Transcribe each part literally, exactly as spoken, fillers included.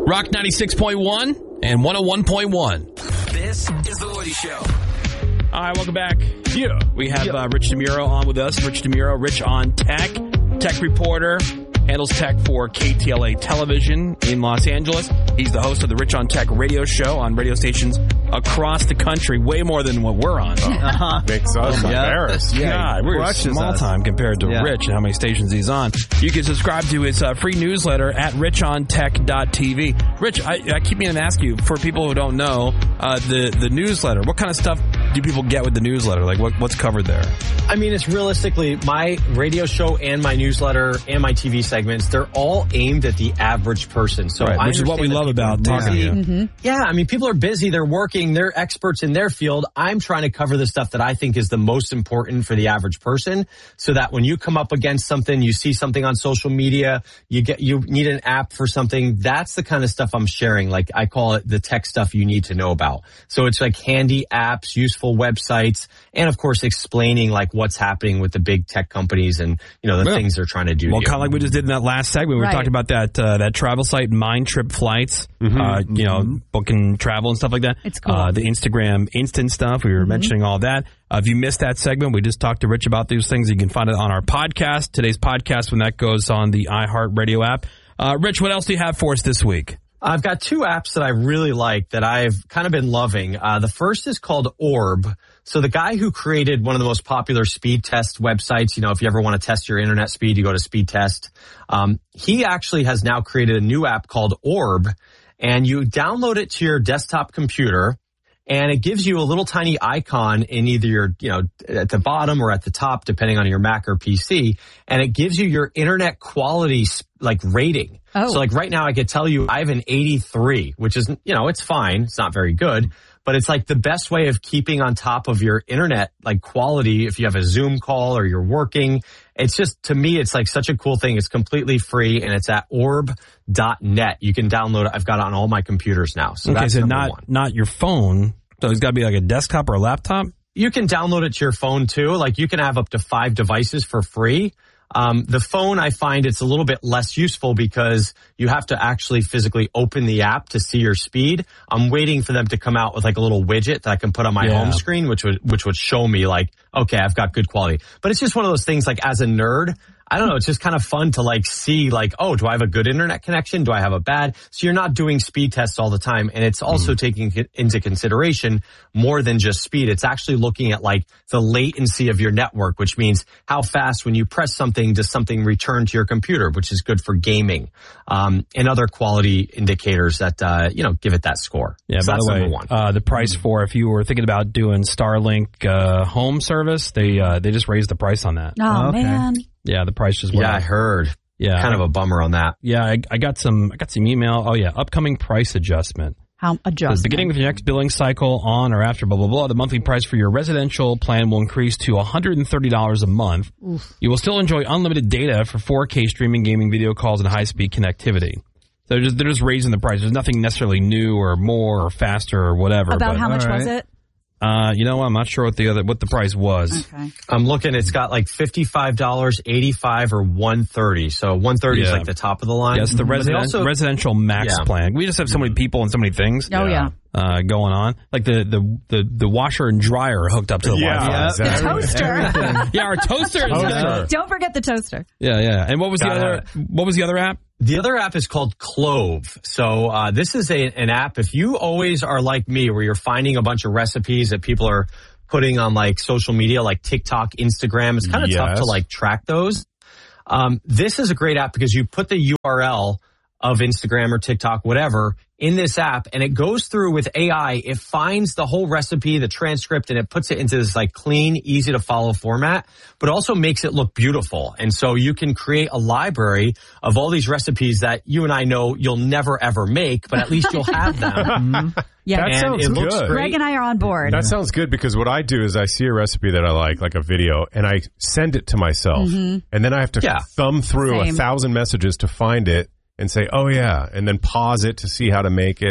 Rock ninety-six point one and one oh one point one. This is The Woody Show. All right, welcome back. Yeah. We have uh, Rich DeMuro on with us. Rich DeMuro, Rich on Tech, tech reporter, handles tech for K T L A Television in Los Angeles. He's the host of the Rich on Tech radio show on radio stations across the country, way more than what we're on. Uh-huh. Makes us yeah. embarrassed. Yeah, God, we're small time compared to yeah. Rich and how many stations he's on. You can subscribe to his uh, free newsletter at rich on tech dot t v. Rich, I, I keep meaning to ask you, for people who don't know, uh, the, the newsletter, what kind of stuff do people get with the newsletter? Like, what, what's covered there? I mean, it's realistically, my radio show and my newsletter and my T V segments, they're all aimed at the average person. So right, I which is what we love about talking to you. Mm-hmm. Yeah, I mean, people are busy, they're working, they're experts in their field. I'm trying to cover the stuff that I think is the most important for the average person, so that when you come up against something, you see something on social media, you get you need an app for something, that's the kind of stuff I'm sharing. Like, I call it the tech stuff you need to know about. So it's like handy apps, useful websites, and of course explaining like what's happening with the big tech companies and, you know, the yeah. things they're trying to do. Well, kind of like we just did in that last segment. We were right. talking about that uh, that travel site, Mind Trip Flights, mm-hmm. uh, you mm-hmm. know, booking travel and stuff like that. It's cool. Uh, the Instagram instant stuff. We were mm-hmm. mentioning all that. Uh, if you missed that segment, we just talked to Rich about these things. You can find it on our podcast. Today's podcast, when that goes on the iHeartRadio app. Uh, Rich, what else do you have for us this week? I've got two apps that I really like that I've kind of been loving. Uh, the first is called Orb. So the guy who created one of the most popular speed test websites, you know, if you ever want to test your internet speed, you go to Speed Test. Um, he actually has now created a new app called Orb, and you download it to your desktop computer, and it gives you a little tiny icon in either your, you know, at the bottom or at the top, depending on your Mac or P C, and it gives you your internet quality, like, rating. Oh. So, like, right now I could tell you I have an eighty-three, which is, you know, it's fine. It's not very good. But it's like the best way of keeping on top of your internet, like, quality. If you have a Zoom call or you're working, it's just, to me, it's like such a cool thing. It's completely free, and it's at orb dot net. You can download it. I've got it on all my computers now. So okay, that's so number not, one. not your phone. So it's got to be like a desktop or a laptop? You can download it to your phone too. Like, you can have up to five devices for free. Um, the phone, I find it's a little bit less useful because you have to actually physically open the app to see your speed. I'm waiting for them to come out with like a little widget that I can put on my yeah. home screen, which would, which would show me like, okay, I've got good quality. But it's just one of those things, like, as a nerd, I don't know, it's just kind of fun to like see like, oh, do I have a good internet connection? Do I have a bad? So you're not doing speed tests all the time. And it's also mm. taking into consideration more than just speed. It's actually looking at like the latency of your network, which means how fast when you press something, does something return to your computer, which is good for gaming, um, and other quality indicators that, uh, you know, give it that score. Yeah, so by that's the way, number one. Uh, the price for, if you were thinking about doing Starlink uh, home service, they uh, they just raised the price on that. Oh, okay. man. Yeah, the price just went Yeah, up. I heard. Yeah, kind of a bummer on that. Yeah, I, I got some. I got some email. Oh yeah, upcoming price adjustment. How adjustment? Beginning with your next billing cycle, on or after blah blah blah, the monthly price for your residential plan will increase to one hundred thirty dollars a month. Oof. You will still enjoy unlimited data for four K streaming, gaming, video calls, and high speed connectivity. So they're just, they're just raising the price. There's nothing necessarily new or more or faster or whatever. About but, how much right. was it? Uh, you know what? I'm not sure what the other what the price was. Okay. I'm looking. It's got like fifty-five dollars, eighty-five dollars, or one hundred thirty dollars. So one hundred thirty dollars yeah. is like the top of the line. Yes, the resident, also, residential max yeah. plan. We just have so many people and so many things. Oh yeah. Uh, going on, like the, the, the, the washer and dryer hooked up to the yeah, Wi-Fi. Yeah, exactly. The toaster. yeah, our toaster. Is toaster. Don't forget the toaster. Yeah, yeah. And what was Got the other? it. What was the other app? The other app is called Clove. So uh, this is a, an app. If you always are like me, where you're finding a bunch of recipes that people are putting on like social media, like TikTok, Instagram, it's kind of yes. tough to like track those. Um, this is a great app because you put the U R L of Instagram or TikTok, whatever, in this app, and it goes through with A I. It finds the whole recipe, the transcript, and it puts it into this like clean, easy to follow format, but also makes it look beautiful. And so you can create a library of all these recipes that you and I know you'll never ever make, but at least you'll have them. Mm-hmm. Yeah, that and sounds it looks good. great. Greg and I are on board. That sounds good, because what I do is I see a recipe that I like, like a video, and I send it to myself, mm-hmm. and then I have to yeah. thumb through Same. a thousand messages to find it and say, oh yeah, and then pause it to see how to make it.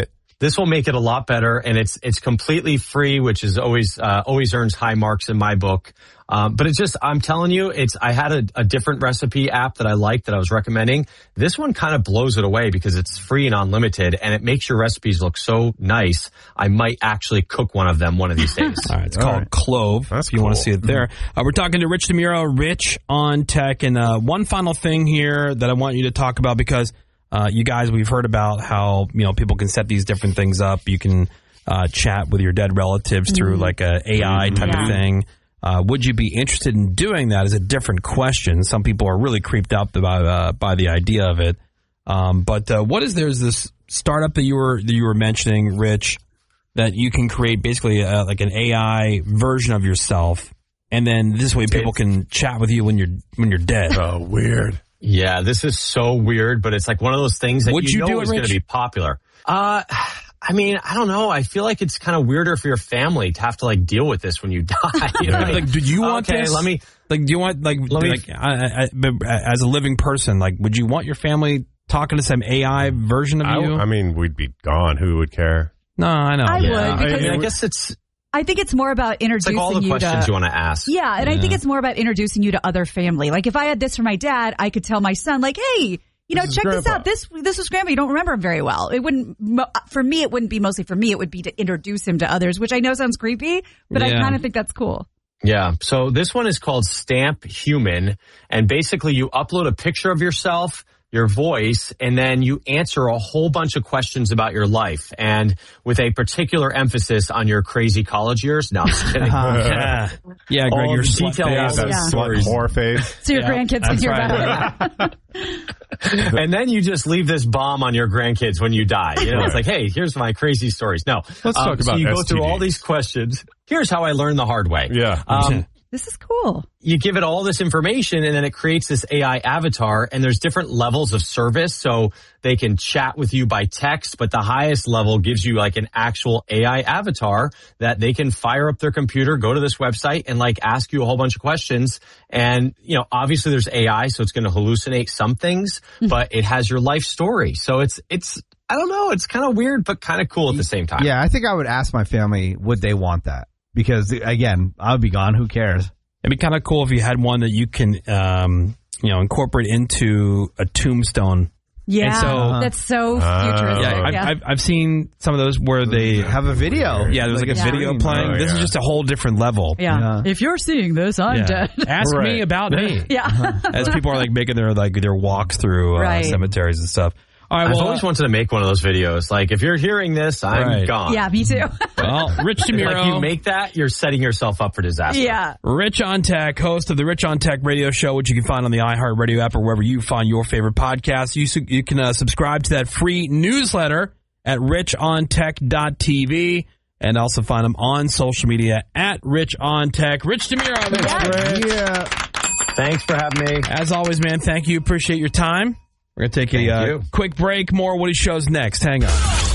This will make it a lot better, and it's it's completely free, which is always uh, always earns high marks in my book. Um, but it's just, I'm telling you, it's. I had a, a different recipe app that I liked that I was recommending. This one kind of blows it away because it's free and unlimited, and it makes your recipes look so nice. I might actually cook one of them one of these days. All right, it's All called right. Clove. That's if you want to cool. see it there. Uh, we're talking to Rich DeMuro, Rich on Tech, and uh, one final thing here that I want you to talk about because uh, you guys, we've heard about how you know people can set these different things up. You can uh, chat with your dead relatives mm-hmm. through like a A I type yeah. of thing. Uh, would you be interested in doing that is a different question. Some people are really creeped out by, uh, by the idea of it. Um, but uh, what is there's this startup that you were that you were mentioning, Rich, that you can create basically uh, like an A I version of yourself, and then this way people can chat with you when you're when you're dead. Oh, weird. Yeah, this is so weird, but it's like one of those things that Would you, you know do it, is going Rich? to be popular. Uh, I mean, I don't know. I feel like it's kind of weirder for your family to have to like deal with this when you die. You know? Like, do you want okay, this? let me. Like, do you want like Let me- like I, I, I, as a living person? Like, would you want your family talking to some A I version of I, you? I mean, we'd be gone. Who would care? no, I know. I Yeah. would, I, because- mean, I guess it's I think it's more about it's introducing like all the you questions to. you want to ask. Yeah, and I think it's more about introducing you to other family. Like if I had this for my dad, I could tell my son, like, hey, you know, This is check this Grandpa. out. This this was Grandpa. You don't remember him very well. It wouldn't mo- for me. It wouldn't be mostly for me. It would be to introduce him to others, which I know sounds creepy, but I Yeah. kind of think that's cool. Yeah. So this one is called Stamp Human. And basically you upload a picture of yourself, your voice, and then you answer a whole bunch of questions about your life. And with a particular emphasis on your crazy college years. No, I'm just kidding. yeah, yeah, Greg, All your the slut details. face. That Yeah. slut Stories. whore face. So your Yeah, grandkids can that's hear right. about it. And then you just leave this bomb on your grandkids when you die. You know, it's like, hey, here's my crazy stories. No. Let's talk so about you go S T through all Ds. these questions. Here's how I learned the hard way. Yeah. Um, This is cool. you give it all this information and then it creates this A I avatar, and there's different levels of service. So they can chat with you by text, but the highest level gives you like an actual A I avatar that they can fire up their computer, go to this website and like ask you a whole bunch of questions. And, you know, obviously there's A I, so it's going to hallucinate some things, but it has your life story. So it's, it's, I don't know. It's kind of weird, but kind of cool at the same time. Yeah, I think I would ask my family, would they want that? Because again, I'll be gone. Who cares? It'd be kind of cool if you had one that you can, um, you know, incorporate into a tombstone. Yeah, And so- that's so Uh, futuristic. Yeah, I've, yeah. I've, I've seen some of those where they Have a video. Yeah, there's like, a Yeah. video playing. Oh, This is yeah. just a whole different level. Yeah. Yeah. If you're seeing this, I'm Yeah. dead. Ask Right. me about me. Yeah. As people are like making their like their walks through uh, Right. cemeteries and stuff. All right, I've well, always wanted to make one of those videos. Like, if you're hearing this, I'm Right. gone. Yeah, me too. well, Rich DeMuro, Like, you make that, you're setting yourself up for disaster. yeah. Rich on Tech, host of the Rich on Tech radio show, which you can find on the iHeartRadio app or wherever you find your favorite podcast. You su- you can uh, subscribe to that free newsletter at rich on tech dot t v and also find them on social media at Rich on Tech. Rich DeMuro, Rich. Yeah. Thanks for having me. As always, man, thank you. Appreciate your time. We're going to take Thank a uh, you. quick break. More Woody Shows next. Hang on.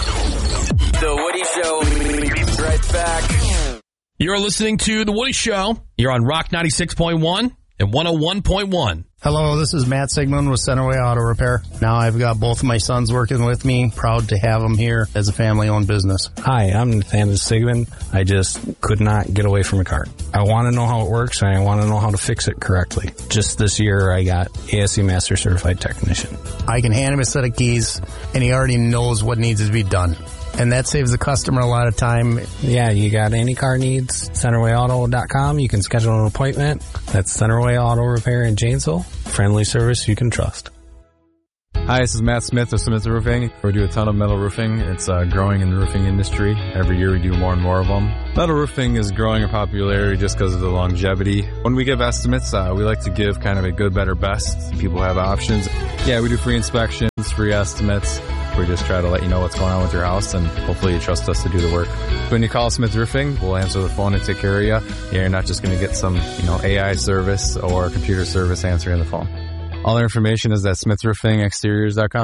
The Woody Show. Be right back. You're listening to The Woody Show. You're on Rock ninety-six point one and one oh one point one. Hello, this is Matt Sigmund with Centerway Auto Repair. Now I've got both of my sons working with me. Proud to have them here as a family-owned business. Hi, I'm Nathaniel Sigmund. I just could not get away from a car. I want to know how it works, and I want to know how to fix it correctly. Just this year, I got A S E Master Certified Technician. I can hand him a set of keys, and he already knows what needs to be done. And that saves the customer a lot of time. Yeah, you got any car needs, centerway auto dot com. You can schedule an appointment. That's Centerway Auto Repair in Janesville. Friendly service you can trust. Hi, this is Matt Smith of Smith Roofing. We do a ton of metal roofing. It's uh, growing in the roofing industry. Every year we do more and more of them. Metal roofing is growing in popularity just because of the longevity. When we give estimates, uh, we like to give kind of a good, better, best. People have options. Yeah, we do free inspections, free estimates. We just try to let you know what's going on with your house, and hopefully you trust us to do the work. When you call Smith Roofing, we'll answer the phone and take care of you. Yeah, you're not just going to get some, you know, A I service or computer service answering the phone. All their information is at smith roofing exteriors dot com.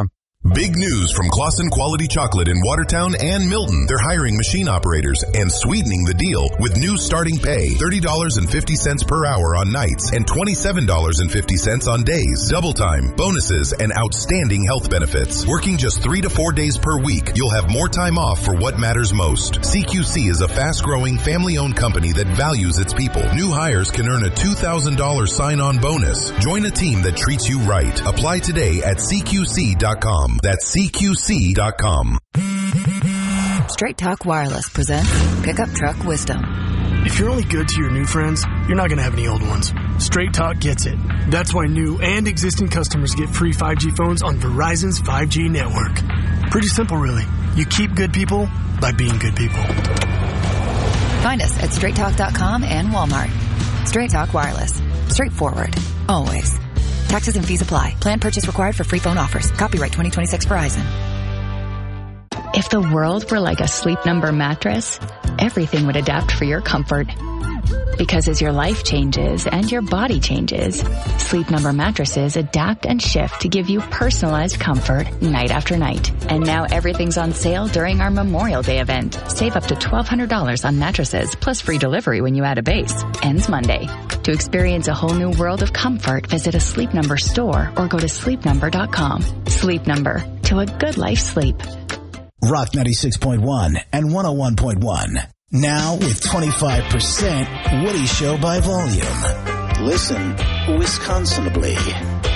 Big news from Claussen Quality Chocolate in Watertown and Milton. They're hiring machine operators and sweetening the deal with new starting pay, thirty dollars and fifty cents per hour on nights and twenty-seven dollars and fifty cents on days. Double time, bonuses, and outstanding health benefits. Working just three to four days per week, you'll have more time off for what matters most. C Q C is a fast-growing, family-owned company that values its people. New hires can earn a two thousand dollars sign-on bonus. Join a team that treats you right. Apply today at C Q C dot com. That's C Q C dot com. Straight Talk Wireless presents Pickup Truck Wisdom. If you're only good to your new friends, you're not going to have any old ones. Straight Talk gets it. That's why new and existing customers get free five G phones on Verizon's five G network. Pretty simple, really. You keep good people by being good people. Find us at straight talk dot com and Walmart. Straight Talk Wireless. Straightforward. Always. Taxes and fees apply. Plan purchase required for free phone offers. Copyright twenty twenty-six Verizon. If the world were like a Sleep Number mattress, everything would adapt for your comfort. Because as your life changes and your body changes, Sleep Number mattresses adapt and shift to give you personalized comfort night after night. And now everything's on sale during our Memorial Day event. Save up to twelve hundred dollars on mattresses plus free delivery when you add a base. Ends Monday. To experience a whole new world of comfort, visit a Sleep Number store or go to sleep number dot com. Sleep Number. To a good life sleep. Rock ninety-six point one and one oh one point one. Now with twenty-five percent Woody Show by volume. Listen Wisconsinably.